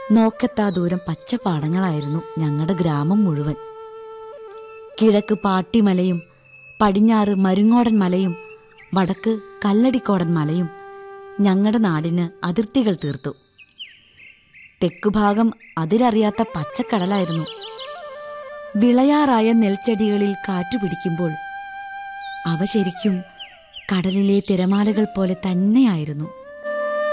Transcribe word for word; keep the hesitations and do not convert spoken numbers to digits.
നോക്കെത്താ ദൂരം പച്ചപ്പാടങ്ങളായിരുന്നു ഞങ്ങളുടെ ഗ്രാമം മുഴുവൻ. കിഴക്ക് പാട്ടിമലയും പടിഞ്ഞാറ് മരുങ്ങോടൻ മലയും വടക്ക് കല്ലടിക്കോടൻ മലയും ഞങ്ങളുടെ നാടിന് അതിർത്തികൾ തീർത്തു. തെക്കുഭാഗം അതിരറിയാത്ത പച്ചക്കടലായിരുന്നു. വിളയാറായ നെൽച്ചെടികളിൽ കാറ്റുപിടിക്കുമ്പോൾ അവ ശരിക്കും കടലിലെ തിരമാലകൾ പോലെ തന്നെയായിരുന്നു.